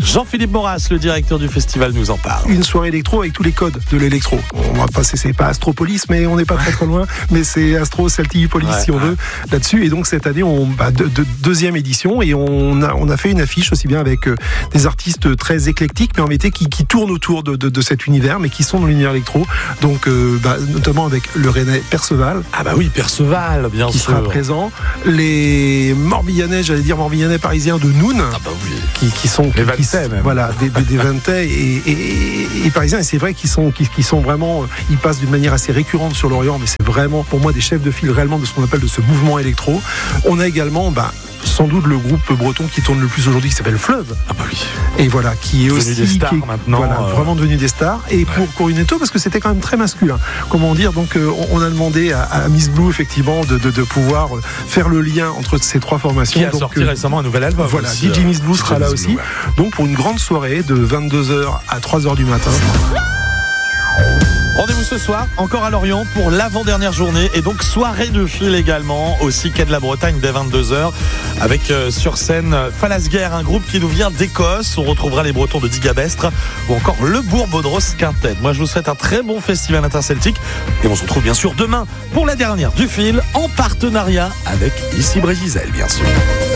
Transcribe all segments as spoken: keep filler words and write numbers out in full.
Jean-Philippe Maurras, le directeur du festival, nous en parle. Une soirée électro avec tous les codes de l'électro. On va passer, c'est pas Astropolis, mais on n'est pas très très loin, mais c'est Astro Celtipolis ouais, si on ouais. veut là-dessus. Et donc cette année, on bah, de, de, deuxième édition, et on a on a fait une affiche aussi bien avec euh, des artistes très éclectiques, mais en métier qui, qui tournent autour de, de, de cet univers, mais qui sont dans l'univers électro. Donc euh, bah, notamment avec le Rennais Perceval. Ah bah oui, Perceval, bien qui sûr. Qui sera présent. Les Morbihanais, j'allais dire Morbihanais parisiens de Noun. Ah bah oui. Qui, qui sont les Vantais même. Voilà, des, des, des Vantais et, et, et parisiens. Et c'est vrai qu'ils sont, qu'ils, qu'ils sont vraiment, ils passent d'une manière assez récurrente sur l'Orient, mais c'est vraiment pour moi des chefs de file réellement de ce qu'on appelle de ce mouvement électro. On a également, bah, sans doute le groupe breton qui tourne le plus aujourd'hui, qui s'appelle Fleuve. Ah bah oui. Et voilà, qui est aussi des stars qui est, maintenant, voilà, euh... vraiment devenu des stars. Et ouais. pour Corunetto, parce que c'était quand même très masculin. Comment dire, donc euh, on a demandé à, à Miss Blue effectivement de, de, de pouvoir faire le lien entre ces trois formations. Qui a donc, sorti euh, récemment un nouvel album. Voilà, aussi, D J Miss Blue sera D J là Miss aussi. Blue, ouais. Donc pour une grande soirée de vingt-deux heures à trois heures du matin. Rendez-vous ce soir, encore à Lorient, pour l'avant-dernière journée et donc soirée de fil également, aussi quai de la Bretagne dès vingt-deux heures, avec euh, sur scène Falasguerre, un groupe qui nous vient d'Écosse. On retrouvera les Bretons de Digabestre ou encore le Bourg-Baudros Quintet. Moi, je vous souhaite un très bon festival interceltique et on se retrouve bien sûr demain pour la dernière du fil en partenariat avec Ici Brésil, bien sûr.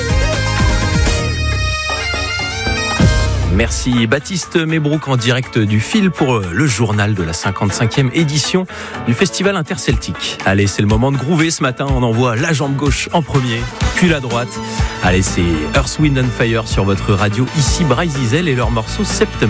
Merci Baptiste Mébrouk en direct du fil pour le journal de la cinquante-cinquième édition du Festival Interceltique. Allez, c'est le moment de groover ce matin. On envoie la jambe gauche en premier, puis la droite. Allez, c'est Earth, Wind and Fire sur votre radio. Ici Bryce Diesel et leur morceau September.